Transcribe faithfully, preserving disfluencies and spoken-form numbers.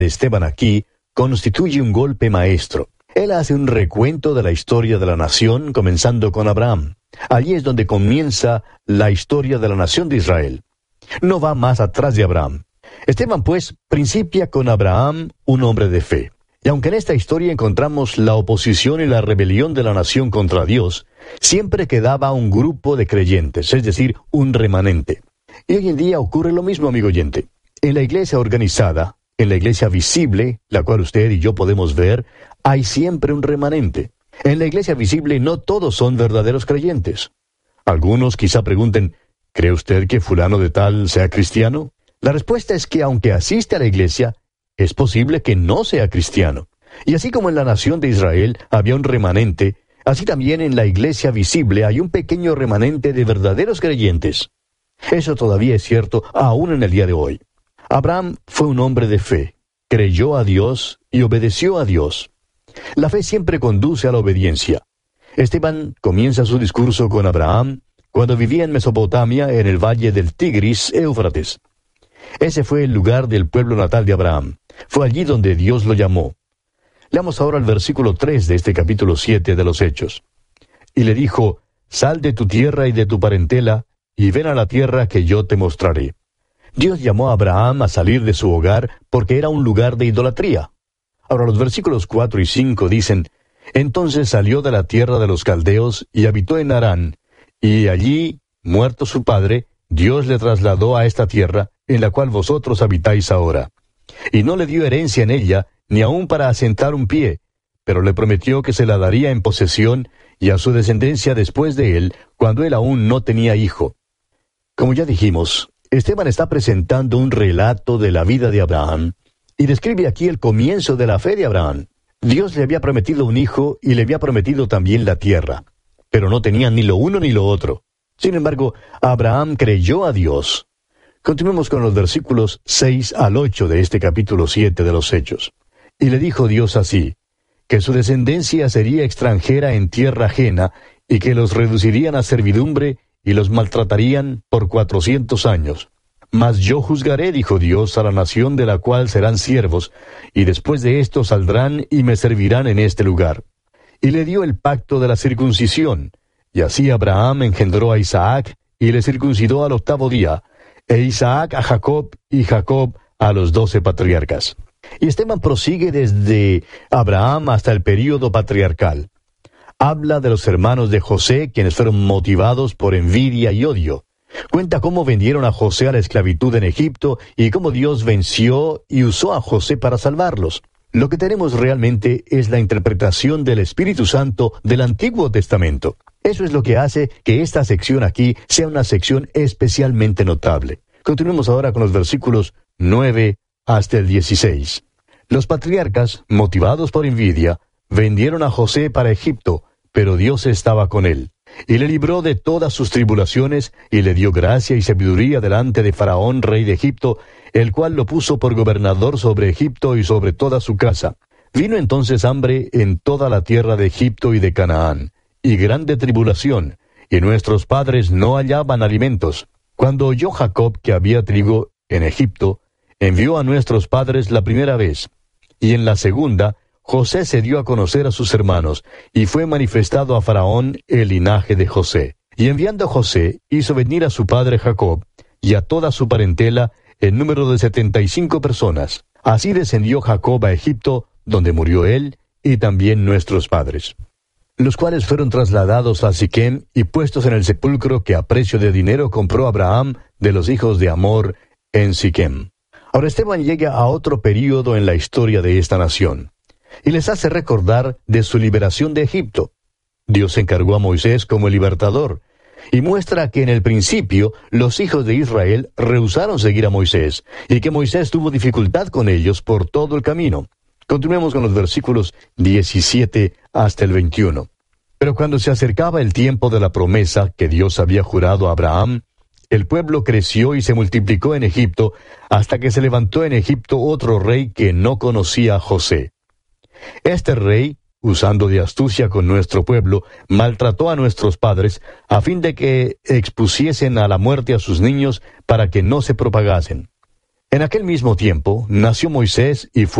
de Esteban aquí constituye un golpe maestro. Él hace un recuento de la historia de la nación, comenzando con Abraham. Allí es donde comienza la historia de la nación de Israel. No va más atrás de Abraham. Esteban, pues, principia con Abraham, un hombre de fe. Y aunque en esta historia encontramos la oposición y la rebelión de la nación contra Dios, siempre quedaba un grupo de creyentes, es decir, un remanente. Y hoy en día ocurre lo mismo, amigo oyente. En la iglesia organizada, en la iglesia visible, la cual usted y yo podemos ver, hay siempre un remanente. En la iglesia visible no todos son verdaderos creyentes. Algunos quizá pregunten, ¿cree usted que fulano de tal sea cristiano? La respuesta es que aunque asiste a la iglesia, es posible que no sea cristiano. Y así como en la nación de Israel había un remanente, así también en la iglesia visible hay un pequeño remanente de verdaderos creyentes. Eso todavía es cierto aún en el día de hoy. Abraham fue un hombre de fe, creyó a Dios y obedeció a Dios. La fe siempre conduce a la obediencia. Esteban comienza su discurso con Abraham cuando vivía en Mesopotamia en el valle del Tigris, Éufrates. Ese fue el lugar del pueblo natal de Abraham. Fue allí donde Dios lo llamó. Leamos ahora el versículo tres de este capítulo siete de los Hechos. Y le dijo, sal de tu tierra y de tu parentela, y ven a la tierra que yo te mostraré. Dios llamó a Abraham a salir de su hogar porque era un lugar de idolatría. Ahora los versículos cuatro y cinco dicen, entonces salió de la tierra de los caldeos y habitó en Harán, y allí, muerto su padre, Dios le trasladó a esta tierra, en la cual vosotros habitáis ahora. Y no le dio herencia en ella, ni aun para asentar un pie, pero le prometió que se la daría en posesión, y a su descendencia después de él, cuando él aún no tenía hijo. Como ya dijimos, Esteban está presentando un relato de la vida de Abraham, y describe aquí el comienzo de la fe de Abraham. Dios le había prometido un hijo, y le había prometido también la tierra, pero no tenía ni lo uno ni lo otro. Sin embargo, Abraham creyó a Dios. Continuemos con los versículos seis al ocho de este capítulo siete de los Hechos. Y le dijo Dios así, que su descendencia sería extranjera en tierra ajena, y que los reducirían a servidumbre, y los maltratarían por cuatrocientos años. Mas yo juzgaré, dijo Dios, a la nación de la cual serán siervos, y después de esto saldrán y me servirán en este lugar. Y le dio el pacto de la circuncisión, y así Abraham engendró a Isaac, y le circuncidó al octavo día, e Isaac a Jacob, y Jacob a los doce patriarcas. Y Esteban prosigue desde Abraham hasta el período patriarcal. Habla de los hermanos de José, quienes fueron motivados por envidia y odio. Cuenta cómo vendieron a José a la esclavitud en Egipto y cómo Dios venció y usó a José para salvarlos. Lo que tenemos realmente es la interpretación del Espíritu Santo del Antiguo Testamento. Eso es lo que hace que esta sección aquí sea una sección especialmente notable. Continuemos ahora con los versículos nueve hasta el dieciséis. Los patriarcas, motivados por envidia, vendieron a José para Egipto, pero Dios estaba con él, y le libró de todas sus tribulaciones, y le dio gracia y sabiduría delante de Faraón, rey de Egipto, el cual lo puso por gobernador sobre Egipto y sobre toda su casa. Vino entonces hambre en toda la tierra de Egipto y de Canaán, y grande tribulación, y nuestros padres no hallaban alimentos. Cuando oyó Jacob que había trigo en Egipto, envió a nuestros padres la primera vez, y en la segunda, José se dio a conocer a sus hermanos, y fue manifestado a Faraón el linaje de José. Y enviando a José, hizo venir a su padre Jacob, y a toda su parentela, en número de setenta y cinco personas. Así descendió Jacob a Egipto, donde murió él, y también nuestros padres, los cuales fueron trasladados a Siquem, y puestos en el sepulcro que a precio de dinero compró Abraham de los hijos de Amor en Siquem. Ahora Esteban llega a otro período en la historia de esta nación, y les hace recordar de su liberación de Egipto. Dios encargó a Moisés como el libertador, y muestra que en el principio los hijos de Israel rehusaron seguir a Moisés, y que Moisés tuvo dificultad con ellos por todo el camino. Continuemos con los versículos diecisiete hasta el veintiuno. Pero cuando se acercaba el tiempo de la promesa que Dios había jurado a Abraham, el pueblo creció y se multiplicó en Egipto, hasta que se levantó en Egipto otro rey que no conocía a José. Este rey, usando de astucia con nuestro pueblo, maltrató a nuestros padres, a fin de que expusiesen a la muerte a sus niños para que no se propagasen. En aquel mismo tiempo nació Moisés y fue